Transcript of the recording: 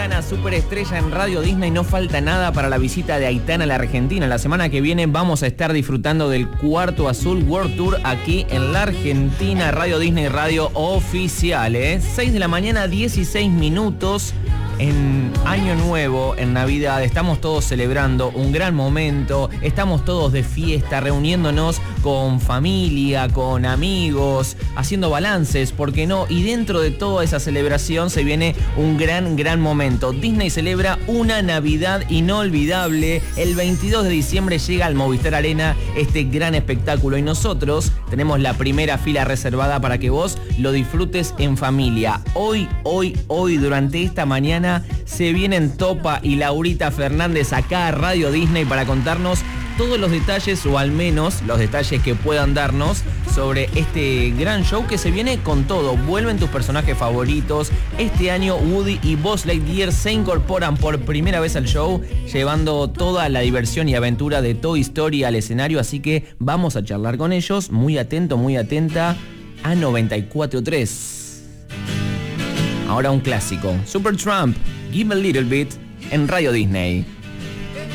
Aitana, superestrella en Radio Disney. No falta nada para la visita de Aitana a la Argentina. La semana que viene vamos a estar disfrutando del Cuarto Azul World Tour aquí en la Argentina. Radio Disney, radio oficial, 6 de la mañana, 16 minutos. En Año Nuevo, en Navidad, estamos todos celebrando un gran momento, estamos todos de fiesta, reuniéndonos con familia, con amigos, haciendo balances, ¿por qué no? Y dentro de toda esa celebración se viene un gran momento. Disney celebra una Navidad inolvidable. El 22 de diciembre llega al Movistar Arena este gran espectáculo y nosotros tenemos la primera fila reservada para que vos lo disfrutes en familia. Hoy, durante esta mañana, se vienen Topa y Laurita Fernández acá a Radio Disney para contarnos todos los detalles, o al menos los detalles que puedan darnos sobre este gran show que se viene con todo. Vuelven tus personajes favoritos. Este año Woody y Buzz Lightyear se incorporan por primera vez al show, llevando toda la diversión y aventura de Toy Story al escenario, así que vamos a charlar con ellos. Muy atento, muy atenta a 94.3. Ahora un clásico, Supertramp, Give a Little Bit, en Radio Disney.